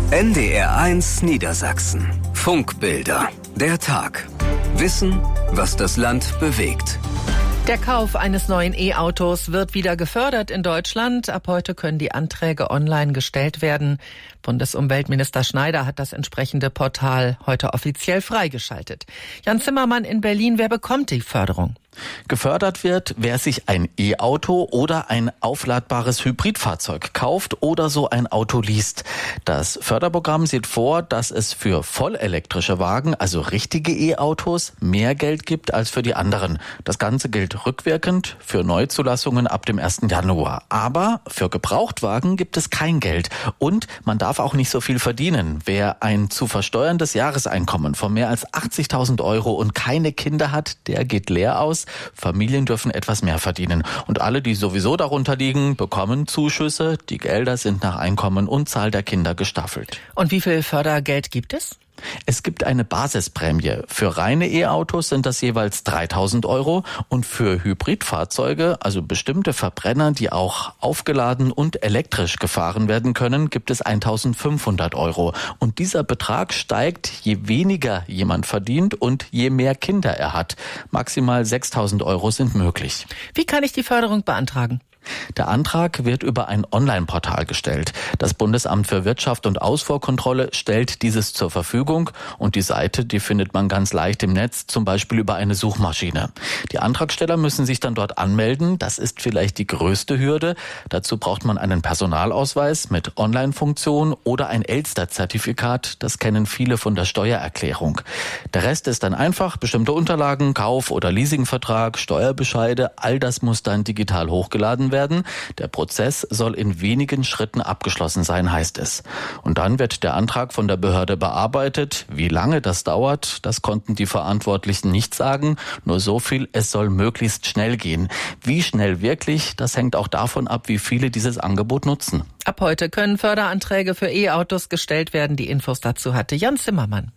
NDR1 Niedersachsen. Funkbilder. Der Tag. Wissen, was das Land bewegt. Der Kauf eines neuen E-Autos wird wieder gefördert in Deutschland. Ab heute können die Anträge online gestellt werden. Bundesumweltminister Schneider hat das entsprechende Portal heute offiziell freigeschaltet. Jan Zimmermann in Berlin, wer bekommt die Förderung? Gefördert wird, wer sich ein E-Auto oder ein aufladbares Hybridfahrzeug kauft oder so ein Auto liest. Das Förderprogramm sieht vor, dass es für vollelektrische Wagen, also richtige E-Autos, mehr Geld gibt als für die anderen. Das Ganze gilt rückwirkend für Neuzulassungen ab dem 1. Januar. Aber für Gebrauchtwagen gibt es kein Geld. Und man darf auch nicht so viel verdienen. Wer ein zu versteuerndes Jahreseinkommen von mehr als 80.000 Euro und keine Kinder hat, der geht leer aus. Familien dürfen etwas mehr verdienen. Und alle, die sowieso darunter liegen, bekommen Zuschüsse. Die Gelder sind nach Einkommen und Zahl der Kinder gestaffelt. Und wie viel Fördergeld gibt es? Es gibt eine Basisprämie. Für reine E-Autos sind das jeweils 3.000 Euro und für Hybridfahrzeuge, also bestimmte Verbrenner, die auch aufgeladen und elektrisch gefahren werden können, gibt es 1.500 Euro. Und dieser Betrag steigt, je weniger jemand verdient und je mehr Kinder er hat. Maximal 6.000 Euro sind möglich. Wie kann ich die Förderung beantragen? Der Antrag wird über ein Online-Portal gestellt. Das Bundesamt für Wirtschaft und Ausfuhrkontrolle stellt dieses zur Verfügung und die Seite, die findet man ganz leicht im Netz, zum Beispiel über eine Suchmaschine. Die Antragsteller müssen sich dann dort anmelden. Das ist vielleicht die größte Hürde. Dazu braucht man einen Personalausweis mit Online-Funktion oder ein Elster-Zertifikat. Das kennen viele von der Steuererklärung. Der Rest ist dann einfach bestimmte Unterlagen, Kauf- oder Leasingvertrag, Steuerbescheide. All das muss dann digital hochgeladen werden. Der Prozess soll in wenigen Schritten abgeschlossen sein, heißt es. Und dann wird der Antrag von der Behörde bearbeitet. Wie lange das dauert, das konnten die Verantwortlichen nicht sagen. Nur so viel, es soll möglichst schnell gehen. Wie schnell wirklich, das hängt auch davon ab, wie viele dieses Angebot nutzen. Ab heute können Förderanträge für E-Autos gestellt werden. Die Infos dazu hatte Jan Zimmermann.